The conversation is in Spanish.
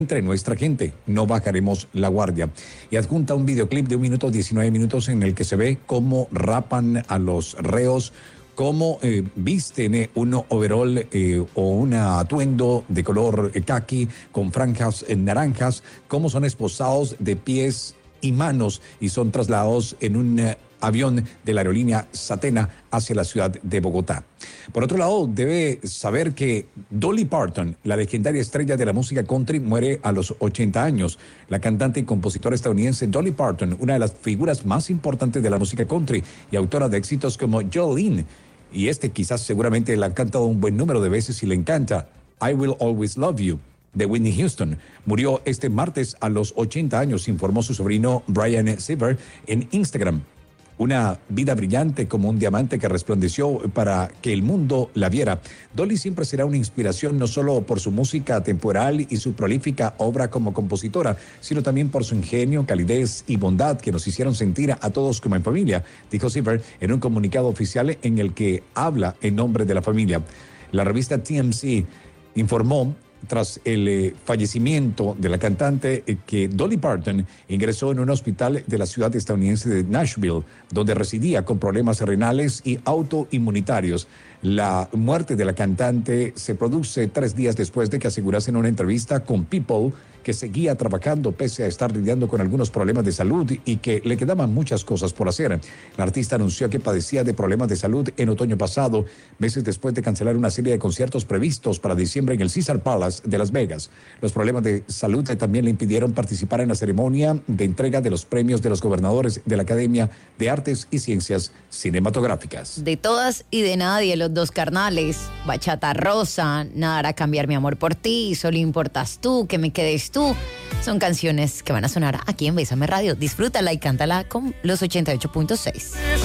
Entre nuestra gente, no bajaremos la guardia. Y adjunta un videoclip de 1 minuto 19 minutos en el que se ve cómo rapan a los reos, cómo visten un overol o un atuendo de color caqui con franjas naranjas, cómo son esposados de pies y manos y son trasladados en un avión de la aerolínea Satena hacia la ciudad de Bogotá. Por otro lado, debe saber que Dolly Parton, la legendaria estrella de la música country, muere a los 80 años. La cantante y compositora estadounidense Dolly Parton, una de las figuras más importantes de la música country y autora de éxitos como Jolene, y quizás seguramente la han cantado un buen número de veces y le encanta, I Will Always Love You, de Whitney Houston. Murió este martes a los 80 años, informó su sobrino Brian Siever en Instagram. Una vida brillante como un diamante que resplandeció para que el mundo la viera. Dolly siempre será una inspiración no solo por su música atemporal y su prolífica obra como compositora, sino también por su ingenio, calidez y bondad que nos hicieron sentir a todos como en familia, dijo Siever en un comunicado oficial en el que habla en nombre de la familia. La revista TMZ informó tras el fallecimiento de la cantante que Dolly Parton ingresó en un hospital de la ciudad estadounidense de Nashville, donde residía con problemas renales y autoinmunitarios. La muerte de la cantante se produce 3 días después de que asegurase en una entrevista con People que seguía trabajando pese a estar lidiando con algunos problemas de salud y que le quedaban muchas cosas por hacer. La artista anunció que padecía de problemas de salud en otoño pasado, meses después de cancelar una serie de conciertos previstos para diciembre en el Caesars Palace de Las Vegas. Los problemas de salud también le impidieron participar en la ceremonia de entrega de los premios de los gobernadores de la Academia de Artes y Ciencias Cinematográficas. De todas y de nadie, los dos carnales, Bachata Rosa, Nada hará cambiar mi amor por ti, Solo importas tú, que me quedes tú. Son canciones que van a sonar aquí en Bésame Radio. Disfrútala y cántala con los 88.6.